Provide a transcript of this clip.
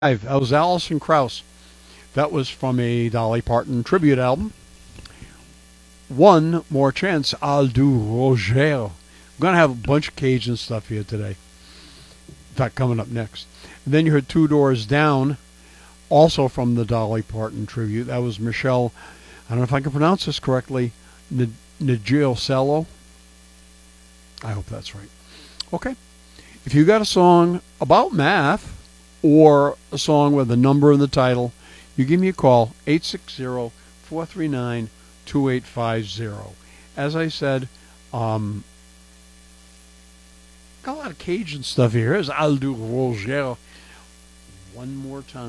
That was Alison Krauss. That was from a Dolly Parton tribute album. One More Chance, I'll do Roger. I'm going to have a bunch of Cajun stuff here today. In fact, coming up next. And then you heard Two Doors Down, also from the Dolly Parton tribute. That was Michelle, I don't know if I can pronounce this correctly, Nigiocello. I hope that's right. Okay. If you got a song about math or a song with a number in the title, you give me a call, 860-439-2850. As I said, got a lot of Cajun stuff here. Here's I'll do Roger one more time.